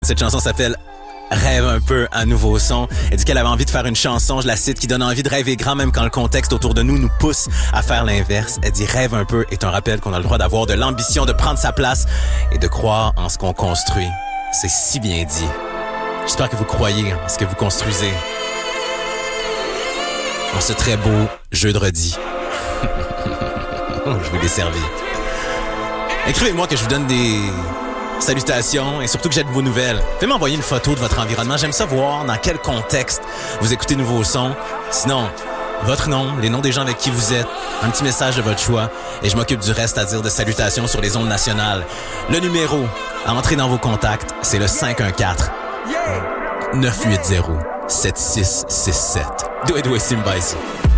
Cette chanson s'appelle Rêve un peu à nouveau son. Elle dit qu'elle avait envie de faire une chanson, je la cite, qui donne envie de rêver grand même quand le contexte autour de nous pousse à faire l'inverse. Elle dit Rêve un peu est un rappel qu'on a le droit d'avoir de l'ambition de prendre sa place et de croire en ce qu'on construit. C'est si bien dit. J'espère que vous croyez en ce que vous construisez. En ce très beau jeudi. Je vais desservir. Écrivez-moi que je vous donne des salutations et surtout que j'ai de vos nouvelles. Faites m'envoyer une photo de votre environnement. J'aime ça voir dans quel contexte vous écoutez Nouveau Son. Sinon, votre nom, les noms des gens avec qui vous êtes, un petit message de votre choix et je m'occupe du reste, c'est-à-dire de salutations sur les ondes nationales. Le numéro à entrer dans vos contacts, c'est le 514-980-7667. Doué Simba ici.